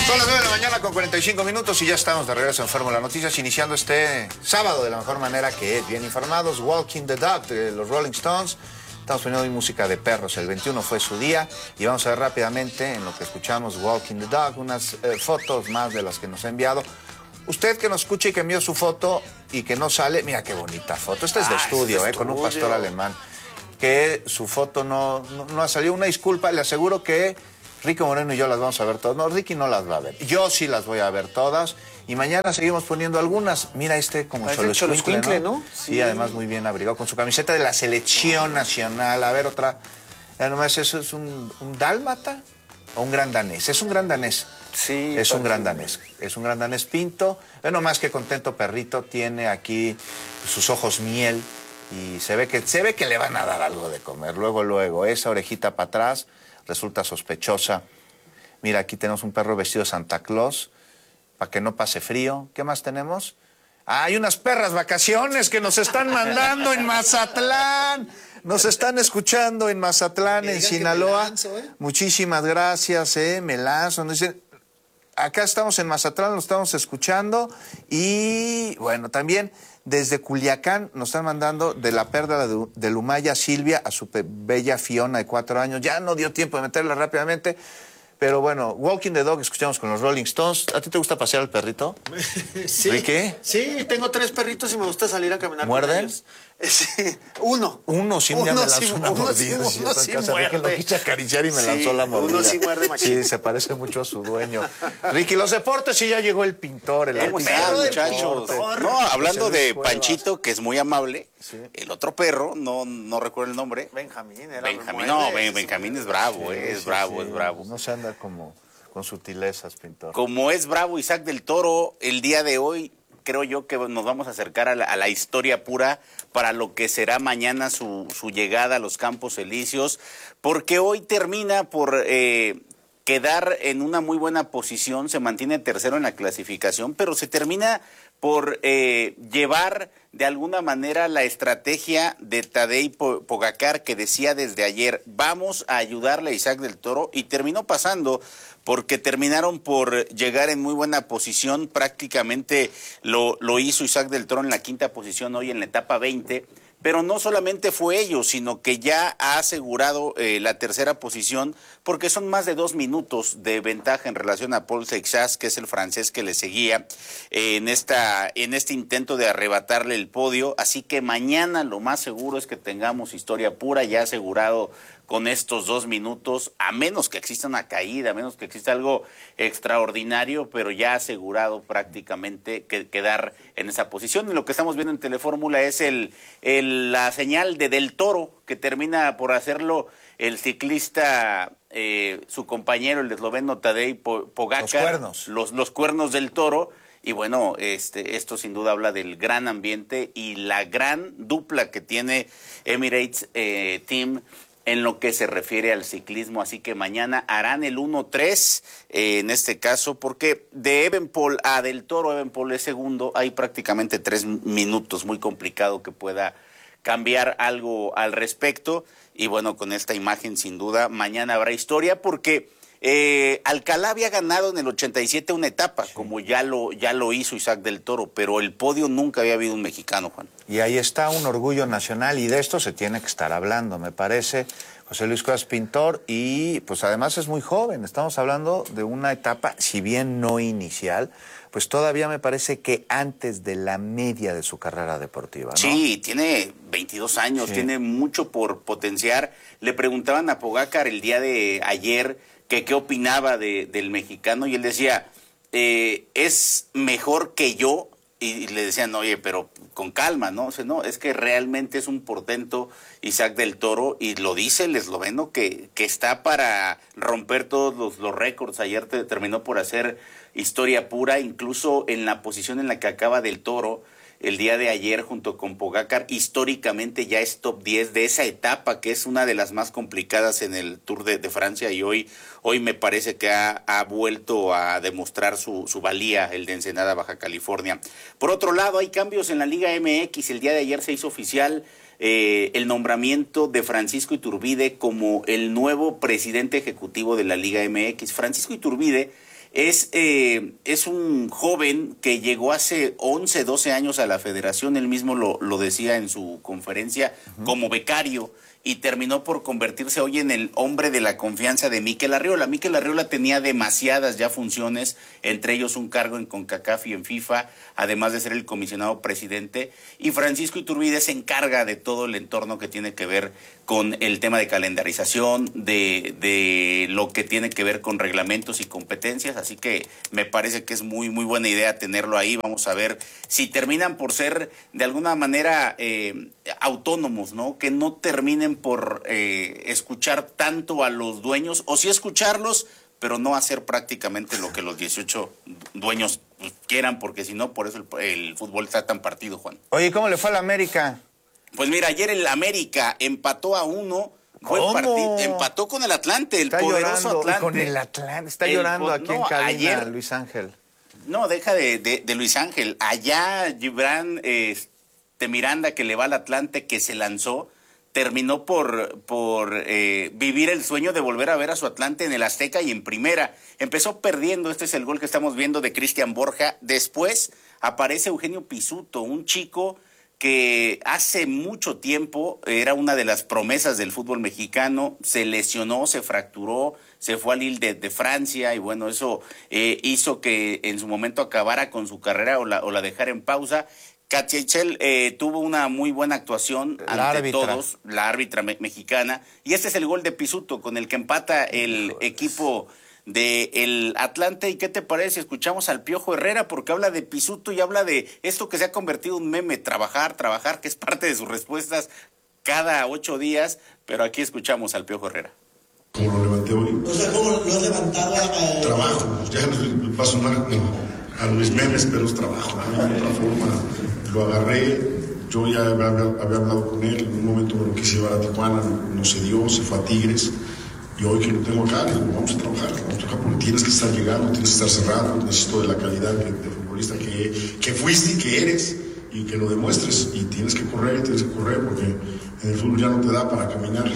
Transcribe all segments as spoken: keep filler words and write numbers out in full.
Son las nueve de la mañana con cuarenta y cinco minutos y ya estamos de regreso en Fórmula Noticias, iniciando este sábado de la mejor manera, que es bien informados. Walking the Dog de los Rolling Stones. Estamos poniendo hoy música de perros. El veintiuno fue su día y vamos a ver rápidamente, en lo que escuchamos Walking the Dog, unas eh, fotos más de las que nos ha enviado. Usted que nos escucha y que envió su foto y que no sale, mira qué bonita foto. Esta es de ah, estudio, es de eh, estudio. Con un pastor alemán. Que su foto no, no, no ha salido. Una disculpa, le aseguro que Ricky Moreno y yo las vamos a ver todas. No, Ricky no las va a ver. Yo sí las voy a ver todas. Y mañana seguimos poniendo algunas. Mira este como Xoloescuincle, ¿no? ¿no? Sí. sí, además muy bien abrigado, con su camiseta de la selección nacional. A ver, otra. Ya nomás, ¿eso es un, un dálmata o un gran danés? Es un gran danés. Sí. Es un gran danés. Es un gran danés pinto. Bueno, más que contento perrito. Tiene aquí sus ojos miel. Y se ve que se ve que le van a dar algo de comer. Luego, luego, esa orejita para atrás resulta sospechosa. Mira, aquí tenemos un perro vestido de Santa Claus para que no pase frío. ¿Qué más tenemos? Ah, hay unas perras vacaciones que nos están mandando en Mazatlán. Nos están escuchando en Mazatlán, en Sinaloa. Lanzo, ¿eh? Muchísimas gracias, eh, me lanzo. Nos dicen, acá estamos en Mazatlán, lo estamos escuchando. Y bueno, también desde Culiacán nos están mandando de la perla de, de Lumaya Silvia a su bella Fiona de cuatro años. Ya no dio tiempo de meterla rápidamente. Pero bueno, Walking the Dog escuchamos con los Rolling Stones. ¿A ti te gusta pasear al perrito? Sí. ¿Y qué? Sí, tengo tres perritos y me gusta salir a caminar. ¿Muerden? Sí, uno. Uno sí, un día me lanzó sí, una mordida. Uno sí, uno sí muerde. Que lo quise acariciar y me sí, lanzó la mordida. Uno sí muerde, machín. Sí, se parece mucho a su dueño. Ricky, los deportes, sí, ya llegó el pintor, el, el perro, muchachos. No, hablando de Panchito, que es muy amable, sí. El otro perro, no, no recuerdo el nombre. Benjamín, era Benjamín, no, Ben, Benjamín es bravo, sí, eh, es sí, bravo, sí. es bravo. No se anda como con sutilezas, pintor. Como es bravo Isaac del Toro, el día de hoy creo yo que nos vamos a acercar a la, a la historia pura para lo que será mañana su, su llegada a los Campos Elíseos, porque hoy termina por eh, quedar en una muy buena posición, se mantiene tercero en la clasificación, pero se termina por eh, llevar de alguna manera la estrategia de Tadej Pogačar, que decía desde ayer, vamos a ayudarle a Isaac del Toro, y terminó pasando porque terminaron por llegar en muy buena posición. Prácticamente lo, lo hizo Isaac del Toro en la quinta posición hoy en la etapa veinte, pero no solamente fue ello, sino que ya ha asegurado eh, la tercera posición, porque son más de dos minutos de ventaja en relación a Paul Seixas, que es el francés que le seguía eh, en, esta, en este intento de arrebatarle el podio. Así que mañana lo más seguro es que tengamos historia pura, ya asegurado con estos dos minutos, a menos que exista una caída, a menos que exista algo extraordinario, pero ya asegurado prácticamente que, quedar en esa posición. Y lo que estamos viendo en Telefórmula es el, el, la señal de Del Toro, que termina por hacerlo el ciclista, eh, su compañero, el esloveno Tadej Pogačar. Los cuernos. Los, los cuernos del Toro. Y bueno, este, esto sin duda habla del gran ambiente y la gran dupla que tiene Emirates eh, Team en lo que se refiere al ciclismo. Así que mañana harán el uno tres eh, en este caso, porque de Evenepoel a Del Toro, Evenepoel es segundo, hay prácticamente tres minutos, muy complicado que pueda cambiar algo al respecto. Y bueno, con esta imagen sin duda mañana habrá historia, porque eh, Alcalá había ganado en el ochenta y siete una etapa, sí, como ya lo, ya lo hizo Isaac del Toro, pero el podio nunca había habido un mexicano, Juan. Y ahí está un orgullo nacional, y de esto se tiene que estar hablando, me parece, José Luis Cuevas Pintor, y pues además es muy joven. Estamos hablando de una etapa, si bien no inicial, pues todavía me parece que antes de la media de su carrera deportiva, ¿no? Sí, tiene veintidós años, sí, tiene mucho por potenciar. Le preguntaban a Pogačar el día de ayer que qué opinaba de, del mexicano, y él decía, eh, es mejor que yo, y le decían, oye, pero con calma, ¿no? O sea, no, es que realmente es un portento Isaac del Toro, y lo dice el esloveno que, que está para romper todos los, los récords. Ayer te, terminó por hacer historia pura, incluso en la posición en la que acaba del Toro el día de ayer junto con Pogačar, históricamente ya es top diez de esa etapa, que es una de las más complicadas en el Tour de, de Francia, y hoy, hoy me parece que ha, ha vuelto a demostrar su, su valía, el de Ensenada, Baja California. Por otro lado, hay cambios en la Liga M X. El día de ayer se hizo oficial eh, el nombramiento de Francisco Iturbide como el nuevo presidente ejecutivo de la Liga M X. Francisco Iturbide Es, eh, es un joven que llegó hace once, doce años a la federación, él mismo lo, lo decía en su conferencia, uh-huh. como becario, y terminó por convertirse hoy en el hombre de la confianza de Mikel Arriola. Mikel Arriola tenía demasiadas ya funciones, entre ellos un cargo en CONCACAF y en FIFA, además de ser el comisionado presidente, y Francisco Iturbide se encarga de todo el entorno que tiene que ver con el tema de calendarización, de, de lo que tiene que ver con reglamentos y competencias, así que me parece que es muy, muy buena idea tenerlo ahí. Vamos a ver si terminan por ser de alguna manera eh, autónomos, ¿no? Que no terminen por eh, escuchar tanto a los dueños, o sí escucharlos, pero no hacer prácticamente lo que los dieciocho dueños quieran, porque si no, por eso el, el fútbol está tan partido, Juan. Oye, ¿cómo le fue a la América? Pues mira, ayer el América empató a uno, buen partido, empató con el Atlante, el está poderoso llorando, Atlante. Con el Atlante, está el, llorando aquí no, en cabina, ayer, Luis Ángel. No, deja de, de, de Luis Ángel. Allá Gibran eh, de Miranda, que le va al Atlante, que se lanzó, terminó por, por eh, vivir el sueño de volver a ver a su Atlante en el Azteca y en primera. Empezó perdiendo, este es el gol que estamos viendo de Cristian Borja. Después aparece Eugenio Pisuto, un chico que hace mucho tiempo era una de las promesas del fútbol mexicano, se lesionó, se fracturó, se fue al Lille de, de Francia, y bueno, eso eh, hizo que en su momento acabara con su carrera o la, o la dejara en pausa. Katia Eichel eh, tuvo una muy buena actuación la ante árbitra. todos, la árbitra me mexicana, y este es el gol de Pisuto con el que empata el equipo de el Atlante. ¿Y qué te parece? Escuchamos al Piojo Herrera, porque habla de Pisuto y habla de esto que se ha convertido en un meme, trabajar, trabajar, que es parte de sus respuestas cada ocho días, pero aquí escuchamos al Piojo Herrera. ¿Cómo lo levanté hoy? O sea, ¿cómo lo has levantado? A... Trabajo, ya no va a sonar a Luis Memes, pero es trabajo, ¿no? De otra forma, lo agarré, yo ya había, había hablado con él, en un momento me lo quise llevar a Tijuana, no, no se dio, se fue a Tigres. Y hoy que lo tengo acá, le digo, vamos a trabajar, vamos a trabajar porque tienes que estar llegando, tienes que estar cerrado, necesito de la calidad de, de futbolista que, que fuiste y que eres, y que lo demuestres, y tienes que correr, tienes que correr, porque en el fútbol ya no te da para caminar,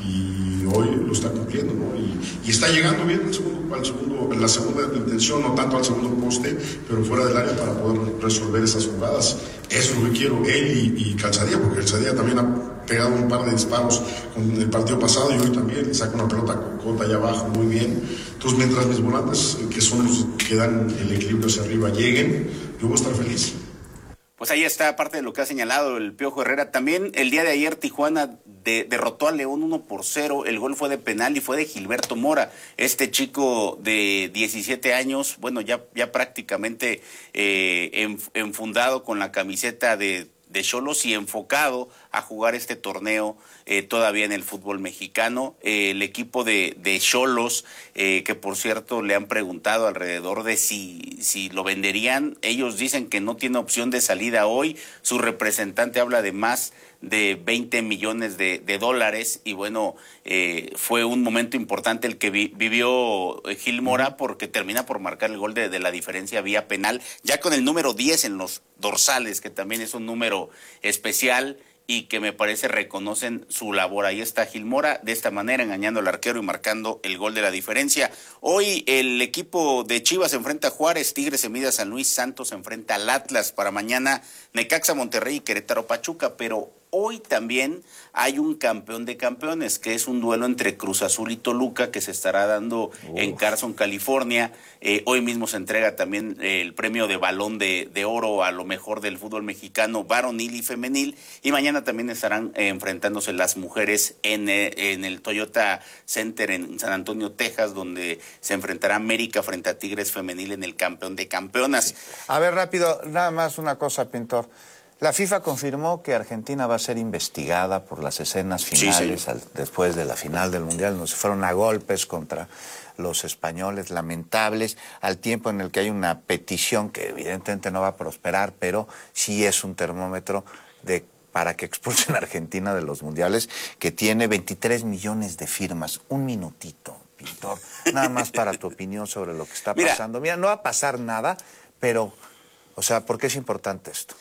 y hoy lo está cumpliendo, ¿no? Y, y está llegando bien al segundo, al segundo, en la segunda intención, no tanto al segundo poste, pero fuera del área para poder resolver esas jugadas. Eso es lo que quiero, él y, y Calzadilla, porque Calzadilla también ha pegado un par de disparos con el partido pasado, y hoy también le saca una pelota cocota allá abajo muy bien. Entonces, mientras mis volantes, que son los que dan el equilibrio hacia arriba, lleguen, yo voy a estar feliz. Pues ahí está parte de lo que ha señalado el Piojo Herrera. También el día de ayer Tijuana de, derrotó a León uno por cero. El gol fue de penal y fue de Gilberto Mora. Este chico de diecisiete años, bueno, ya, ya prácticamente eh, en, enfundado con la camiseta de de Xolos y enfocado a jugar este torneo eh, todavía en el fútbol mexicano. Eh, el equipo de de Xolos, eh, que por cierto le han preguntado alrededor de si, si lo venderían, ellos dicen que no tiene opción de salida hoy. Su representante habla de más de veinte millones de, de dólares, y bueno, eh, fue un momento importante el que vi, vivió Gil Mora, porque termina por marcar el gol de, de la diferencia vía penal, ya con el número diez en los dorsales, que también es un número especial y que me parece reconocen su labor. Ahí está Gil Mora, de esta manera engañando al arquero y marcando el gol de la diferencia. Hoy el equipo de Chivas se enfrenta a Juárez, Tigres se mide a San Luis, Santos se enfrenta al Atlas, para mañana Necaxa, Monterrey y Querétaro, Pachuca. Pero hoy también hay un campeón de campeones, que es un duelo entre Cruz Azul y Toluca, que se estará dando Uf. en Carson, California. Eh, hoy mismo se entrega también eh, el premio de Balón de, de Oro a lo mejor del fútbol mexicano, varonil y femenil. Y mañana también estarán eh, enfrentándose las mujeres en, eh, en el Toyota Center en San Antonio, Texas, donde se enfrentará América frente a Tigres femenil en el campeón de campeonas. Sí. A ver, rápido, nada más una cosa, Pintor. La FIFA confirmó que Argentina va a ser investigada por las escenas finales sí, al, después de la final del Mundial, donde se fueron a golpes contra los españoles, lamentables, al tiempo en el que hay una petición que evidentemente no va a prosperar, pero sí es un termómetro de para que expulsen a Argentina de los mundiales, que tiene veintitrés millones de firmas. Un minutito, Pintor, nada más para tu opinión sobre lo que está pasando. Mira, Mira no va a pasar nada, pero, o sea, ¿por qué es importante esto?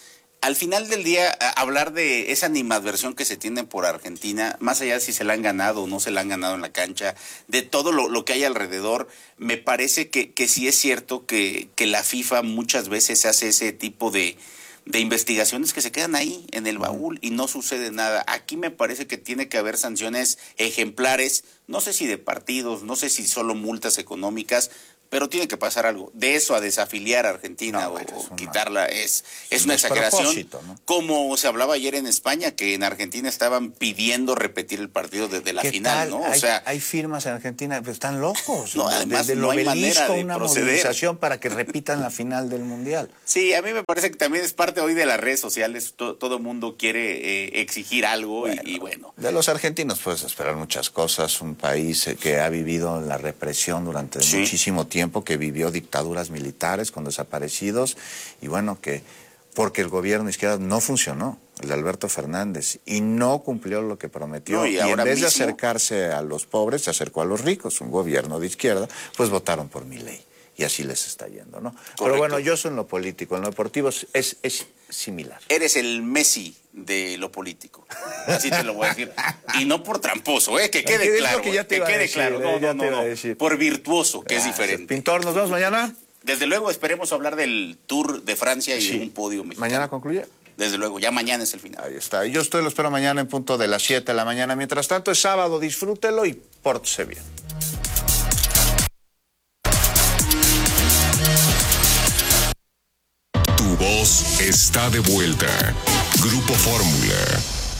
al final del día, a, hablar de esa animadversión que se tiene por Argentina, más allá de si se la han ganado o no se la han ganado en la cancha, de todo lo, lo que hay alrededor, me parece que, que sí es cierto que, que la FIFA muchas veces hace ese tipo de, de investigaciones que se quedan ahí en el baúl y no sucede nada. Aquí me parece que tiene que haber sanciones ejemplares, no sé si de partidos, no sé si solo multas económicas, pero tiene que pasar algo. De eso a desafiliar a Argentina no, o, bueno, es una, quitarla es, es una exageración. ¿No? Como se hablaba ayer en España, que en Argentina estaban pidiendo repetir el partido desde la final, ¿no? O hay, sea, hay firmas en Argentina, pero están locos. No, además desde no hay manera de una proceder. Movilización para que repitan la final del Mundial. Sí, a mí me parece que también es parte hoy de las redes sociales. To, todo el mundo quiere eh, exigir algo bueno, y, y bueno. De los argentinos puedes esperar muchas cosas. Un país eh, que ha vivido la represión durante sí. muchísimo tiempo, que vivió dictaduras militares con desaparecidos y bueno, que porque el gobierno izquierda no funcionó, el de Alberto Fernández, y no cumplió lo que prometió. No, y, y en vez mismo... de acercarse a los pobres, se acercó a los ricos. Un gobierno de izquierda, pues votaron por Milei. Y así les está yendo, ¿no? Correcto. Pero bueno, yo soy en lo político, en lo deportivo es, es similar. Eres el Messi de lo político, así te lo voy a decir. Y no por tramposo, ¿eh? Que quede claro, que, ya te que quede decir, claro. No, no, no, no. Por virtuoso, que Gracias. Es diferente. Pintor, ¿nos vemos mañana? Desde luego, esperemos hablar del Tour de Francia y sí. de un podio mexicano. ¿Mañana concluye? Desde luego, ya mañana es el final. Ahí está. Y yo estoy, lo espero mañana en punto de las siete de la mañana. Mientras tanto, es sábado, disfrútelo y pórtese bien. Tu voz está de vuelta. Grupo Fórmula.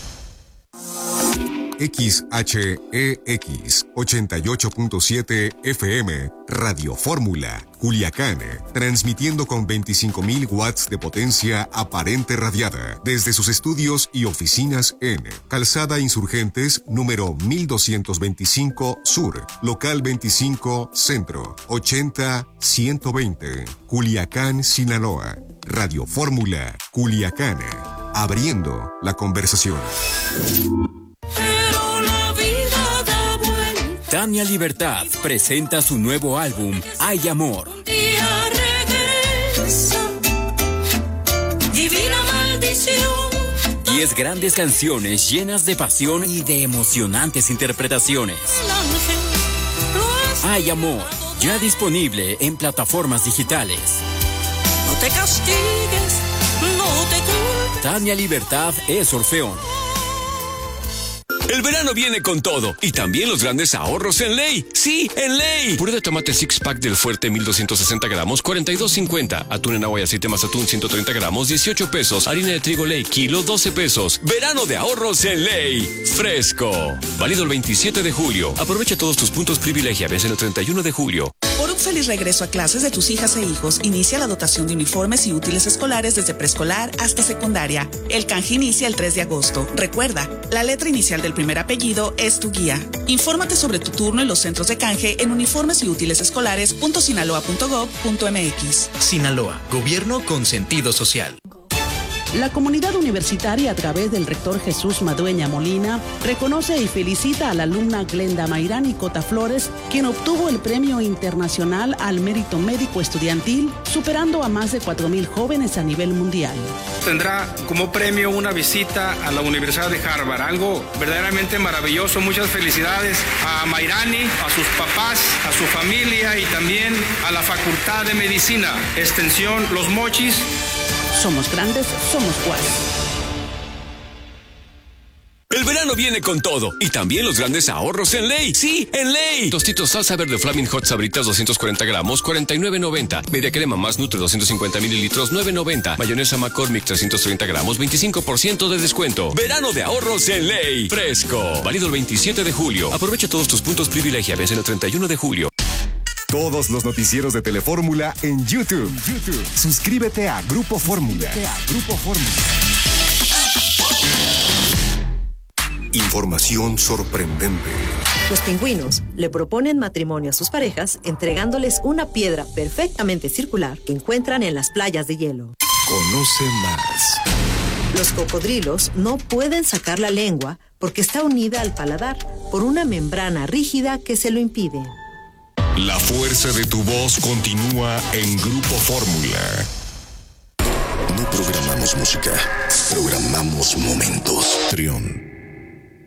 X H E X ochenta y ocho punto siete F M, Radio Fórmula, Culiacán, transmitiendo con veinticinco mil watts de potencia aparente radiada desde sus estudios y oficinas en Calzada Insurgentes, número mil doscientos veinticinco Sur, local veinticinco Centro, ochenta ciento veinte, Culiacán, Sinaloa. Radio Fórmula, Culiacán, abriendo la conversación. Tania Libertad presenta su nuevo álbum, Hay Amor. Divina maldición. Diez grandes canciones llenas de pasión y de emocionantes interpretaciones. Hay Amor, ya disponible en plataformas digitales. No te castigues, no te culpes. Tania Libertad es Orfeón. El verano viene con todo y también los grandes ahorros en Ley. Sí, en Ley. Puré de tomate six pack del Fuerte mil doscientos sesenta gramos, cuarenta y dos cincuenta. Atún en agua y aceite más atún ciento treinta gramos, dieciocho pesos. Harina de trigo Ley, kilo, doce pesos. Verano de ahorros en Ley. Fresco. Válido el veintisiete de julio. Aprovecha todos tus puntos privilegia. Vence el treinta y uno de julio. Por un feliz regreso a clases de tus hijas e hijos, inicia la dotación de uniformes y útiles escolares desde preescolar hasta secundaria. El canje inicia el tres de agosto. Recuerda, la letra inicial del primer apellido es tu guía. Infórmate sobre tu turno en los centros de canje en uniformes y útiles escolares punto sinaloa punto gob punto mx. Sinaloa, gobierno con sentido social. La comunidad universitaria, a través del rector Jesús Madueña Molina, reconoce y felicita a la alumna Glenda Mayrani Cota Flores, quien obtuvo el Premio Internacional al Mérito Médico Estudiantil, superando a más de cuatro mil jóvenes a nivel mundial. Tendrá como premio una visita a la Universidad de Harvard, algo verdaderamente maravilloso. Muchas felicidades a Mayrani, a sus papás, a su familia y también a la Facultad de Medicina, Extensión Los Mochis. Somos grandes, somos Juárez. El verano viene con todo y también los grandes ahorros en Ley. Sí, en Ley. Tostitos salsa verde Flaming Hot Sabritas doscientos cuarenta gramos, cuarenta y nueve noventa. Media crema más Nutre doscientos cincuenta mililitros, nueve noventa. Mayonesa McCormick trescientos treinta gramos, veinticinco por ciento de descuento. Verano de ahorros en Ley. Fresco. Válido el veintisiete de julio. Aprovecha todos tus puntos privilegia. Vence el treinta y uno de julio. Todos los noticieros de Telefórmula en YouTube. YouTube. Suscríbete a Grupo Fórmula. Grupo Fórmula. Información sorprendente. Los pingüinos le proponen matrimonio a sus parejas entregándoles una piedra perfectamente circular que encuentran en las playas de hielo. Conoce más. Los cocodrilos no pueden sacar la lengua porque está unida al paladar por una membrana rígida que se lo impide. La fuerza de tu voz continúa en Grupo Fórmula. No programamos música, programamos momentos. Trión.